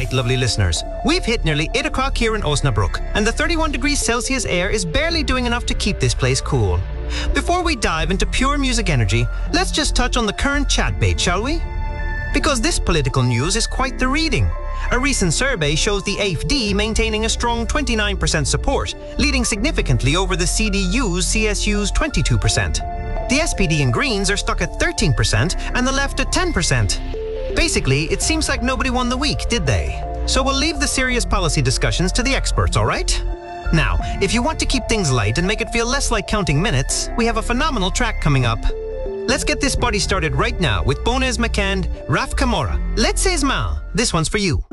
right, lovely listeners. We've hit nearly 8 o'clock here in Osnabrück, and the 31 degrees Celsius air is barely doing enough to keep this place cool. Before we dive into pure music energy, let's just touch on the current chat bait, shall we? Because this political news is quite the reading. A recent survey shows the AfD maintaining a strong 29% support, leading significantly over the CDU's/CSU's 22%. The SPD and Greens are stuck at 13% and the left at 10%. Basically, it seems like nobody won the week, did they? So we'll leave the serious policy discussions to the experts, all right? Now, if you want to keep things light and make it feel less like counting minutes, we have a phenomenal track coming up. Let's get this party started right now with Bones McCann, Raf Camora. Let's say Mal. This one's for you.